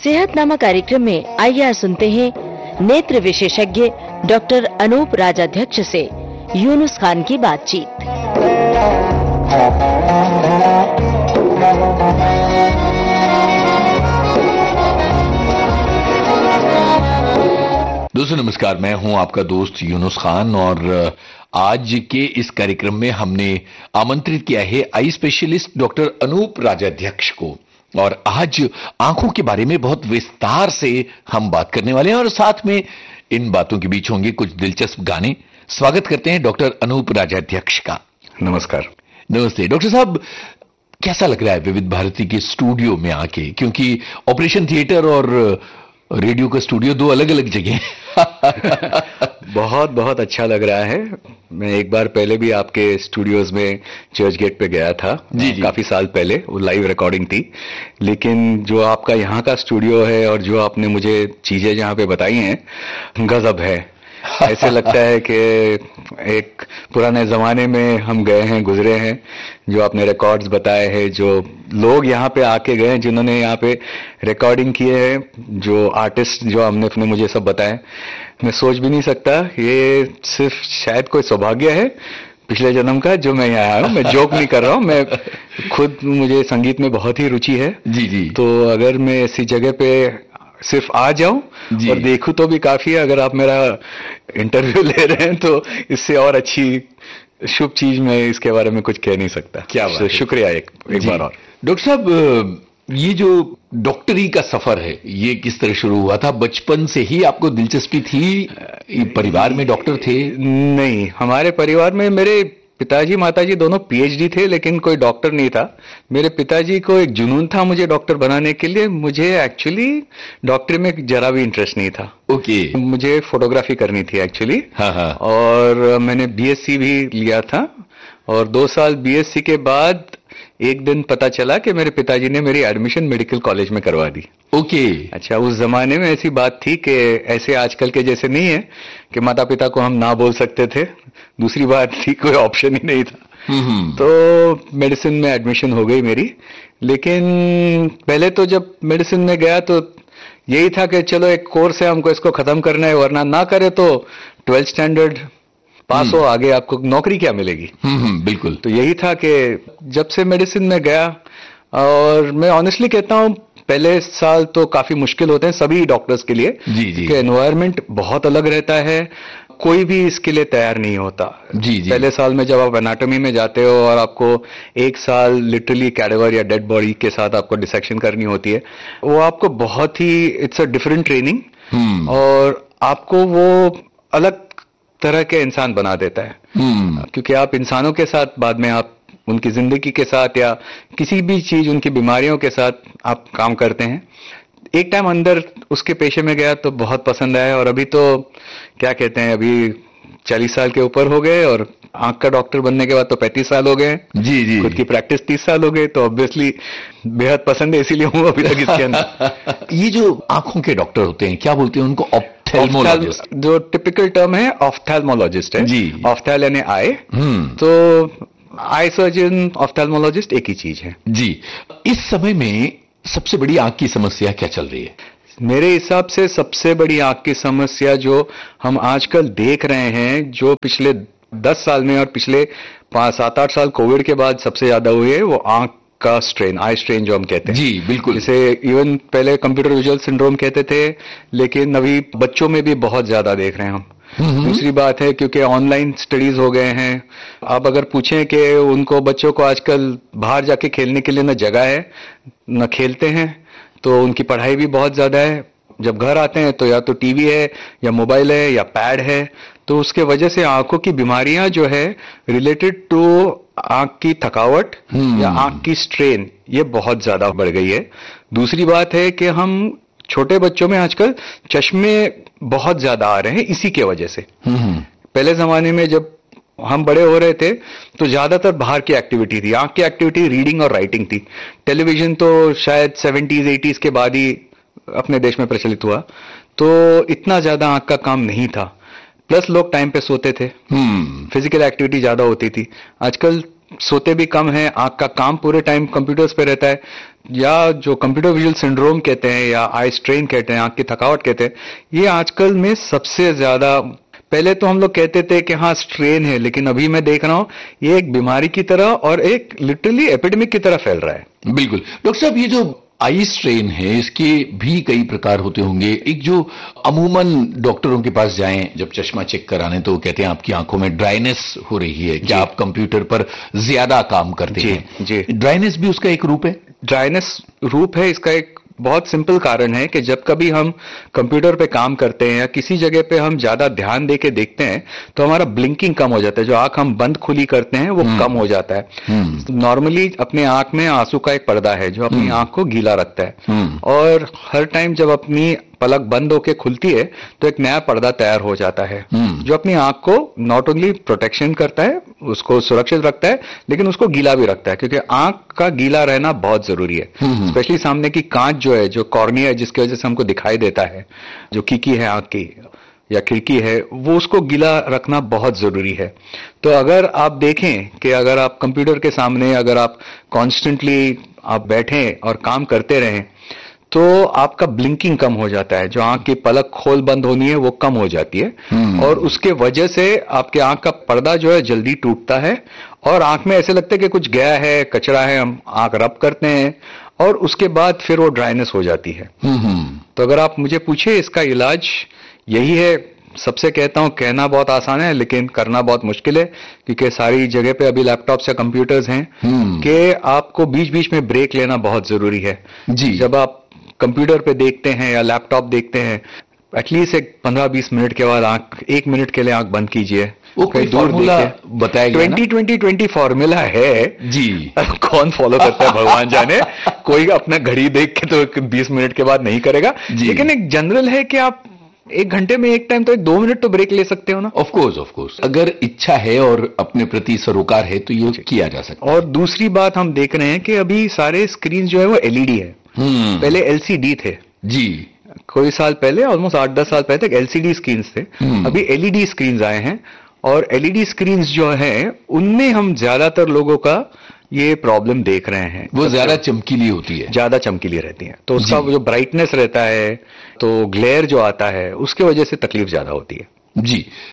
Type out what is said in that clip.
सेहतनामा कार्यक्रम में आइए आज सुनते हैं नेत्र विशेषज्ञ डॉक्टर अनूप राजाध्यक्ष से यूनुस खान की बातचीत। दोस्तों नमस्कार, मैं हूं आपका दोस्त यूनुस खान और आज के इस कार्यक्रम में हमने आमंत्रित किया है eye specialist doctor Anoop Rajadhyaksha को। और आज आंखों के बारे में बहुत विस्तार से हम बात करने वाले हैं और साथ में इन बातों के बीच होंगे कुछ दिलचस्प गाने। स्वागत करते हैं डॉक्टर अनूप राजाध्यक्ष का। नमस्कार। नमस्ते डॉक्टर साहब, कैसा लग रहा है विविध भारती के स्टूडियो में आके, क्योंकि ऑपरेशन थिएटर और रेडियो का स्टूडियो दो अलग अलग जगह बहुत बहुत अच्छा लग रहा है। मैं एक बार पहले भी आपके स्टूडियोज में चर्च गेट पे गया था जी। काफी साल पहले, वो लाइव रिकॉर्डिंग थी। लेकिन जो आपका यहाँ का स्टूडियो है और जो आपने मुझे चीजें जहाँ पे बताई हैं, गजब है। ऐसे लगता है कि एक पुराने जमाने में हम गए हैं, गुजरे हैं। जो आपने रिकॉर्ड्स बताए हैं, जो लोग यहाँ पे आके गए हैं, जिन्होंने यहाँ पे रिकॉर्डिंग किए हैं, जो आर्टिस्ट जो आपने मुझे सब बताए, मैं सोच भी नहीं सकता। ये सिर्फ शायद कोई सौभाग्य है पिछले जन्म का जो मैं यहाँ आया हूँ। मैं जोक नहीं कर रहा हूँ, मैं खुद, मुझे संगीत में बहुत ही रुचि है जी जी। तो अगर मैं ऐसी जगह पे सिर्फ आ जाऊं और देखूं तो भी काफी है। अगर आप मेरा इंटरव्यू ले रहे हैं तो इससे और अच्छी शुभ चीज मैं इसके बारे में कुछ कह नहीं सकता। क्या बात है। शुक्रिया एक बार और। डॉक्टर साहब, ये जो डॉक्टरी का सफर है, ये किस तरह शुरू हुआ था? बचपन से ही आपको दिलचस्पी थी? परिवार में डॉक्टर थे? नहीं, हमारे परिवार में मेरे पिताजी माताजी दोनों पीएचडी थे, लेकिन कोई डॉक्टर नहीं था। मेरे पिताजी को एक जुनून था मुझे डॉक्टर बनाने के लिए। मुझे एक्चुअली डॉक्टरी में जरा भी इंटरेस्ट नहीं था। ओके। मुझे फोटोग्राफी करनी थी एक्चुअली। हाँ। और मैंने बीएससी भी लिया था और 2 साल बीएससी के बाद एक दिन पता चला कि मेरे पिताजी ने मेरी एडमिशन मेडिकल कॉलेज में करवा दी। ओके। अच्छा, उस जमाने में ऐसी बात थी कि ऐसे आजकल के जैसे नहीं है कि माता पिता को हम ना बोल सकते थे। दूसरी बात थी, कोई ऑप्शन ही नहीं था। तो मेडिसिन में एडमिशन हो गई मेरी। लेकिन पहले तो जब मेडिसिन में गया तो यही था कि चलो एक कोर्स है, हमको इसको खत्म करना है, वरना ना करे तो 12th स्टैंडर्ड पास हो, आगे आपको नौकरी क्या मिलेगी। बिल्कुल। तो यही था कि जब से मेडिसिन में गया, और मैं ऑनेस्टली कहता हूँ पहले साल तो काफी मुश्किल होते हैं सभी डॉक्टर्स के लिए जी। कि एनवायरनमेंट बहुत अलग रहता है, कोई भी इसके लिए तैयार नहीं होता। जी। पहले साल में जब आप एनाटॉमी में जाते हो और आपको 1 साल लिटरली कैडेवर या डेड बॉडी के साथ आपको डिसेक्शन करनी होती है, वो आपको बहुत ही, इट्स अ डिफरेंट ट्रेनिंग और आपको वो अलग तरह के इंसान बना देता है। क्योंकि आप इंसानों के साथ बाद में आप उनकी जिंदगी के साथ या किसी भी चीज, उनकी बीमारियों के साथ आप काम करते हैं। एक टाइम अंदर उसके पेशे में गया तो बहुत पसंद आया और अभी तो क्या कहते हैं, अभी 40 साल के ऊपर हो गए और आंख का डॉक्टर बनने के बाद तो 35 साल हो गए जी। खुद की प्रैक्टिस 30 साल हो गए, तो ऑब्वियसली बेहद पसंद है, इसीलिए हूँ अभी तक इसके अंदर। ये जो आंखों के डॉक्टर होते हैं, क्या बोलते हैं उनको? ऑप्थेल्मोलॉजिस्ट। जो टिपिकल टर्म है ऑप्थेल्मोलॉजिस्ट है जी। ऑप्थेल यानी आई, तो आई सर्जन ऑप्थेल्मोलॉजिस्ट एक ही चीज है जी। इस समय में सबसे बड़ी आंख की समस्या क्या चल रही है? मेरे हिसाब से सबसे बड़ी आंख की समस्या जो हम आजकल देख रहे हैं, जो पिछले 10 साल में और पिछले 7-8 साल कोविड के बाद सबसे ज्यादा हुई है, वो आंख का स्ट्रेन, आई स्ट्रेन जो हम कहते हैं। जी बिल्कुल। जिसे इवन पहले कंप्यूटर विजुअल सिंड्रोम कहते थे, लेकिन अभी बच्चों में भी बहुत ज्यादा देख रहे हैं हम। दूसरी बात है क्योंकि ऑनलाइन स्टडीज हो गए हैं। आप अगर पूछें कि उनको, बच्चों को आजकल बाहर जाके खेलने के लिए न जगह है न खेलते हैं, तो उनकी पढ़ाई भी बहुत ज्यादा है। जब घर आते हैं तो या तो टीवी है या मोबाइल है या पैड है, तो उसके वजह से आंखों की बीमारियां जो है रिलेटेड टू आंख की थकावट या आंख की स्ट्रेन, ये बहुत ज्यादा बढ़ गई है। दूसरी बात है कि हम छोटे बच्चों में आजकल चश्मे बहुत ज्यादा आ रहे हैं इसी के वजह से। पहले जमाने में जब हम बड़े हो रहे थे तो ज्यादातर बाहर की एक्टिविटी थी, आंख की एक्टिविटी रीडिंग और राइटिंग थी। टेलीविजन तो शायद 70s 80s के बाद ही अपने देश में प्रचलित हुआ, तो इतना ज्यादा आंख का काम नहीं था। प्लस लोग टाइम पे सोते थे, फिजिकल एक्टिविटी ज्यादा होती थी। आजकल सोते भी कम हैं, आंख का काम पूरे टाइम कंप्यूटर्स पे रहता है, या जो कंप्यूटर विजुअल सिंड्रोम कहते हैं या आई स्ट्रेन कहते हैं, आंख की थकावट कहते हैं, ये आजकल में सबसे ज्यादा, पहले तो हम लोग कहते थे कि हाँ स्ट्रेन है, लेकिन अभी मैं देख रहा हूं ये एक बीमारी की तरह और एक लिटरली एपिडेमिक की तरह फैल रहा है। बिल्कुल डॉक्टर साहब, ये जो आई स्ट्रेन है इसके भी कई प्रकार होते होंगे। एक जो अमूमन डॉक्टरों के पास जाएं जब चश्मा चेक कराने तो वो कहते हैं आपकी आंखों में ड्राइनेस हो रही है, क्या आप कंप्यूटर पर ज्यादा काम करते हैं? जी, ड्राइनेस भी उसका एक रूप है? ड्राइनेस रूप है इसका। एक बहुत सिंपल कारण है कि जब कभी हम कंप्यूटर पे काम करते हैं या किसी जगह पे हम ज्यादा ध्यान दे के देखते हैं तो हमारा ब्लिंकिंग कम हो जाता है, जो आंख हम बंद खुली करते हैं वो कम हो जाता है। नॉर्मली अपने आंख में आंसू का एक पर्दा है जो अपनी आंख को गीला रखता है, और हर टाइम जब अपनी पलक बंद होके खुलती है तो एक नया पर्दा तैयार हो जाता है जो अपनी आंख को नॉट ओनली प्रोटेक्शन करता है, उसको सुरक्षित रखता है, लेकिन उसको गीला भी रखता है, क्योंकि आंख का गीला रहना बहुत जरूरी है। स्पेशली सामने की कांच जो है, जो कॉर्निया है, जिसकी वजह से हमको दिखाई देता है, जो खिड़की है आंख की या खिड़की है, वो उसको गीला रखना बहुत जरूरी है। तो अगर आप देखें कि अगर आप कंप्यूटर के सामने अगर आप कॉन्स्टेंटली आप बैठें और काम करते रहें तो आपका ब्लिंकिंग कम हो जाता है, जो आंख की पलक खोल बंद होनी है वो कम हो जाती है, और उसके वजह से आपके आंख का पर्दा जो है जल्दी टूटता है और आंख में ऐसे लगता है कि कुछ गया है, कचरा है, हम आंख रब करते हैं और उसके बाद फिर वो ड्राइनेस हो जाती है। तो अगर आप मुझे पूछे इसका इलाज यही है। सबसे कहता हूं कहना बहुत आसान है लेकिन करना बहुत मुश्किल है, क्योंकि सारी जगह पे अभी लैपटॉप्स या कंप्यूटर्स हैं कि आपको बीच बीच में ब्रेक लेना बहुत जरूरी है। जी, जब आप कंप्यूटर पे देखते हैं या लैपटॉप देखते हैं, एटलीस्ट एक 15-20 मिनट के बाद आंख 1 मिनट के लिए आंख बंद कीजिए। वो कोई फॉर्मूला बताया गया ना? 20-20-20 फॉर्मूला है जी। कौन फॉलो करता है भगवान जाने। कोई अपना घड़ी देख के तो 20 मिनट के बाद नहीं करेगा, लेकिन एक जनरल है कि आप 1 घंटे में एक टाइम तो 2 मिनट तो ब्रेक ले सकते हो ना। ऑफ कोर्स अगर इच्छा है और अपने प्रति सरोकार है तो ये किया जा सकता है। और दूसरी बात हम देख रहे हैं कि अभी सारे स्क्रीन जो है वो एलईडी है, पहले एलसीडी थे जी। कोई साल पहले, ऑलमोस्ट 8-10 साल पहले तक एलसीडी स्क्रीन थे, अभी एलईडी स्क्रीन आए हैं, और एलईडी स्क्रीन जो है उनमें हम ज्यादातर लोगों का ये प्रॉब्लम देख रहे हैं। वो ज्यादा चमकीली होती है, ज्यादा चमकीली रहती है, तो उसका जो ब्राइटनेस रहता है, तो ग्लेयर जो आता है उसके वजह से तकलीफ ज्यादा होती है। जी।